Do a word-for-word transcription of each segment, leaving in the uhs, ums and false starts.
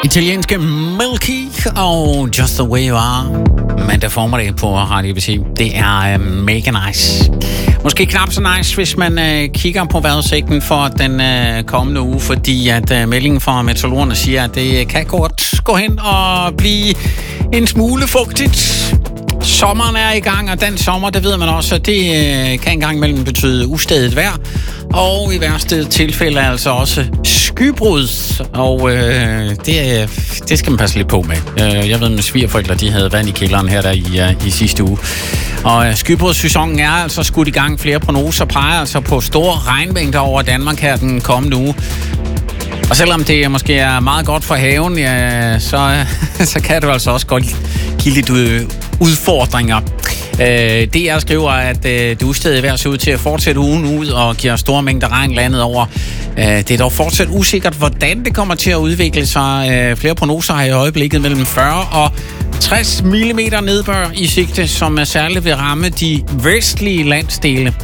Italienske Milky og Just the Way You Are. Mandag formiddag på Radio B T. Det er uh, mega nice. Måske knap så nice, hvis man uh, kigger på vejrudsigten for den uh, kommende uge, fordi at uh, meldingen fra meteorologerne siger, at det kan godt gå hen og blive en smule fugtigt. Sommeren er i gang, og den sommer, det ved man også, at det øh, kan engang imellem betyde ustadigt vejr. Og i værste tilfælde altså også skybrud. Og øh, det, det skal man passe lidt på med. Øh, jeg ved, at mine svigerforældre, de havde vand i kælderen her der i, uh, i sidste uge. Og øh, skybrudsæsonen er altså skudt i gang. Flere prognoser peger altså på store regnmængder over Danmark her den kommende uge. Og selvom det måske er meget godt for haven, ja, så, så kan det altså også godt give lidt udfordringer. Øh, D R skriver, at øh, det ustadige vejr ser ud til at fortsætte ugen ud og giver store mængder regn landet over. Øh, det er dog fortsat usikkert, hvordan det kommer til at udvikle sig. Øh, flere prognoser har i øjeblikket mellem fyrre og tres millimeter nedbør i sigte, som særligt vil ramme de vestlige landsdele.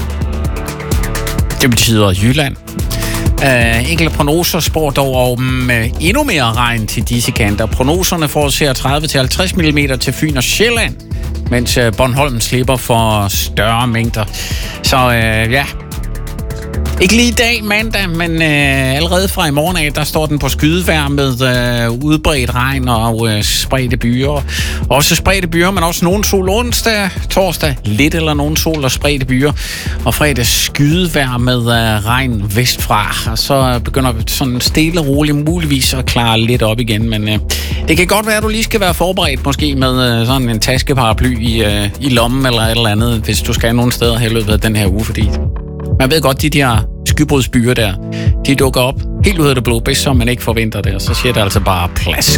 Det betyder Jylland. Uh, enkelte prognoser spår dog om uh, endnu mere regn til disse kanter. Prognoserne forudser tredive til halvtreds millimeter til Fyn og Sjælland, mens uh, Bornholm slipper for større mængder. Så uh, ja, ikke lige i dag mandag, men uh, allerede fra i morgen af, der står den på skydevejr med uh, udbredt regn og uh, spredte byer. Også spredte byer, men også nogen sol onsdag, torsdag, lidt eller nogen sol og spredte byer. Og fredag skydevejr med uh, regn vestfra. Og så begynder sådan stille og roligt muligvis at klare lidt op igen. Men uh, det kan godt være, at du lige skal være forberedt måske med uh, sådan en taskeparaply i, uh, i lommen eller et eller andet, hvis du skal nogen steder her i løbet af den her uge, fordi man ved godt, de der skybrudsbyer der, de dukker op helt ud af det blå, bedst som man ikke forventer det, og så siger det altså bare plads.